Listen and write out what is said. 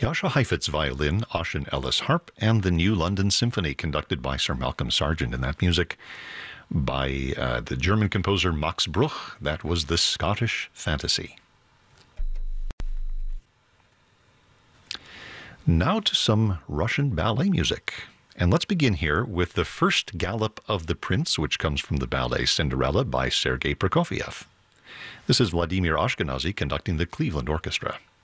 Jascha Heifetz violin, Ossian Ellis harp, and the New London Symphony conducted by Sir Malcolm Sargent. And that music by the German composer Max Bruch. That was the Scottish Fantasy. Now to some Russian ballet music. And let's begin here with the first gallop of the Prince, which comes from the ballet Cinderella by Sergei Prokofiev. This is Vladimir Ashkenazy conducting the Cleveland Orchestra.